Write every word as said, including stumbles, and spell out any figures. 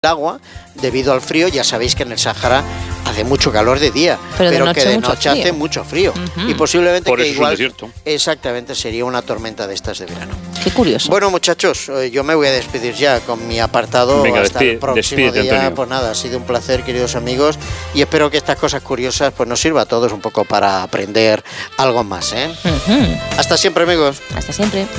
agua debido al frío. Ya sabéis que en el Sahara hace mucho calor de día, pero, pero de que de mucho noche frío. hace mucho frío. Uh-huh. Y posiblemente Por que eso igual es un desierto. exactamente sería una tormenta de estas de verano. Qué curioso. Bueno, muchachos, yo me voy a despedir ya con mi apartado. Venga, hasta despide, el próximo despídete, día. Antonio. Pues nada, ha sido un placer, queridos amigos, y espero que estas cosas curiosas pues nos sirva a todos un poco para aprender algo más, ¿eh? Uh-huh. Hasta siempre, amigos. Hasta siempre.